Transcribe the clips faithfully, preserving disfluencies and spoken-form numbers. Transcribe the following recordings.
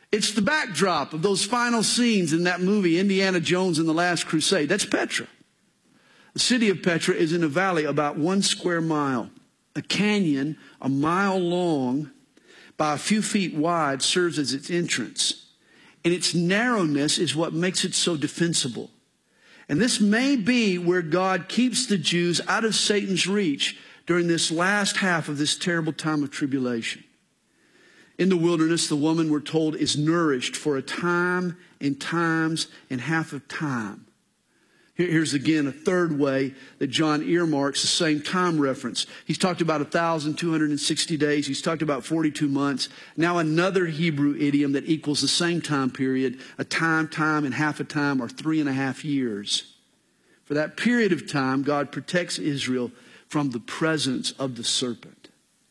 It's the backdrop of those final scenes in that movie, Indiana Jones and the Last Crusade. That's Petra. The city of Petra is in a valley about one square mile. A canyon a mile long by a few feet wide serves as its entrance. And its narrowness is what makes it so defensible. And this may be where God keeps the Jews out of Satan's reach during this last half of this terrible time of tribulation. In the wilderness, the woman, we're told, is nourished for a time and times and half of time. Here's again a third way that John earmarks the same time reference. He's talked about one thousand two hundred sixty days. He's talked about forty-two months. Now another Hebrew idiom that equals the same time period, a time, time, and half a time, or three and a half years. For that period of time, God protects Israel from the presence of the serpent.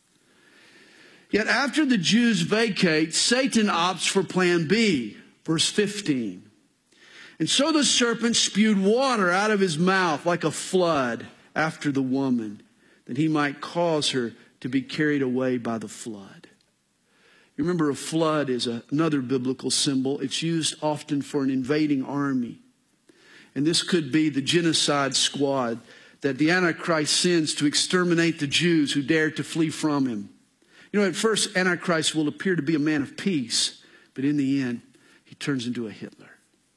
Yet after the Jews vacate, Satan opts for plan B, verse fifteen. And so the serpent spewed water out of his mouth like a flood after the woman, that he might cause her to be carried away by the flood. You remember, a flood is a, another biblical symbol. It's used often for an invading army. And this could be the genocide squad that the Antichrist sends to exterminate the Jews who dare to flee from him. You know, at first, Antichrist will appear to be a man of peace, but in the end, he turns into a Hitler.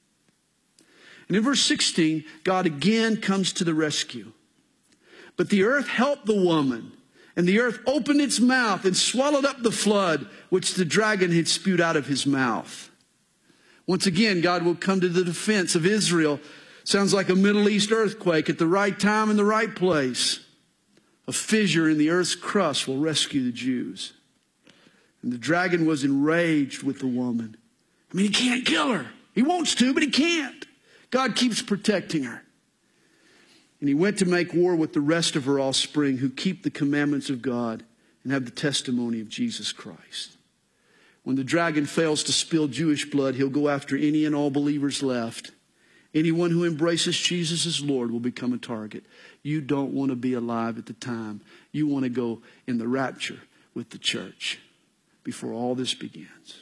And in verse sixteen, God again comes to the rescue. But the earth helped the woman, and the earth opened its mouth and swallowed up the flood which the dragon had spewed out of his mouth. Once again, God will come to the defense of Israel. Sounds like a Middle East earthquake at the right time and the right place. A fissure in the earth's crust will rescue the Jews. And the dragon was enraged with the woman. I mean, he can't kill her. He wants to, but he can't. God keeps protecting her. And he went to make war with the rest of her offspring who keep the commandments of God and have the testimony of Jesus Christ. When the dragon fails to spill Jewish blood, he'll go after any and all believers left. Anyone who embraces Jesus as Lord will become a target. You don't want to be alive at the time. You want to go in the rapture with the church before all this begins.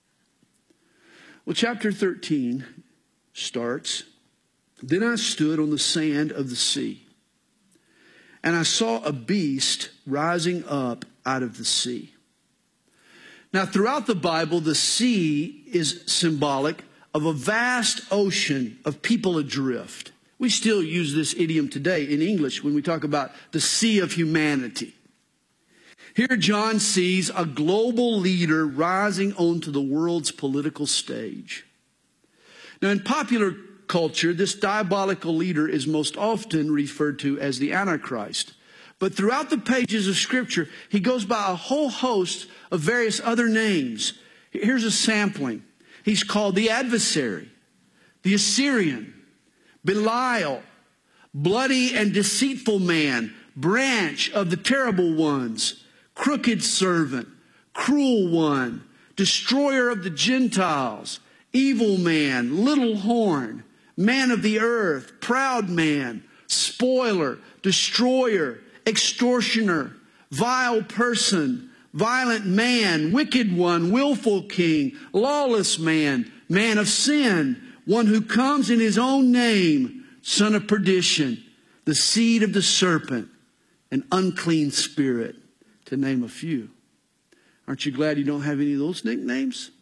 Well, chapter thirteen starts, "Then I stood on the sand of the sea, and I saw a beast rising up out of the sea." Now, throughout the Bible, the sea is symbolic of a vast ocean of people adrift. We still use this idiom today in English when we talk about the sea of humanity. Here John sees a global leader rising onto the world's political stage. Now, in popular culture, this diabolical leader is most often referred to as the Antichrist. But throughout the pages of Scripture, he goes by a whole host of various other names. Here's a sampling. He's called the adversary, the Assyrian, Belial, bloody and deceitful man, branch of the terrible ones, crooked servant, cruel one, destroyer of the Gentiles, evil man, little horn, man of the earth, proud man, spoiler, destroyer, extortioner, vile person, violent man, wicked one, willful king, lawless man, man of sin, one who comes in his own name, son of perdition, the seed of the serpent, an unclean spirit, to name a few. Aren't you glad you don't have any of those nicknames?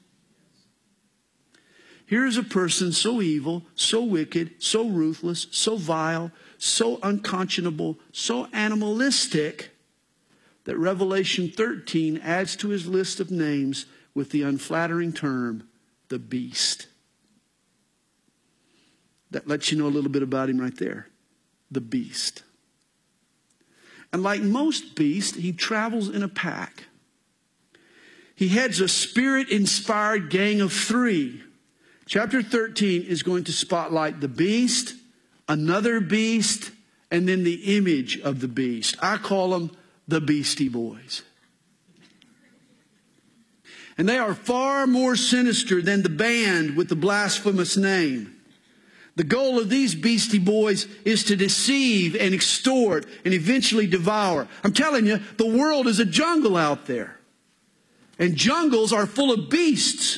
Here's a person so evil, so wicked, so ruthless, so vile, so unconscionable, so animalistic, that Revelation thirteen adds to his list of names with the unflattering term, the beast. That lets you know a little bit about him right there. The beast. And like most beasts, he travels in a pack. He heads a spirit-inspired gang of three. Chapter thirteen is going to spotlight the beast, another beast, and then the image of the beast. I call them the Beastie Boys. And they are far more sinister than the band with the blasphemous name. The goal of these Beastie Boys is to deceive and extort and eventually devour. I'm telling you, the world is a jungle out there. And jungles are full of beasts.